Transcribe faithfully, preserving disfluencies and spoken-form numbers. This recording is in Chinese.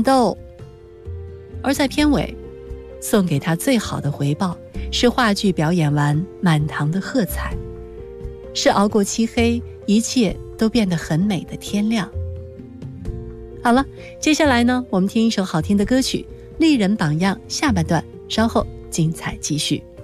斗。而在片尾，送给他最好的回报是话剧表演完满堂的喝彩，是熬过漆黑，一切都变得很美的天亮。好了，接下来呢，我们听一首好听的歌曲《丽人榜样》下半段，稍后精彩继续。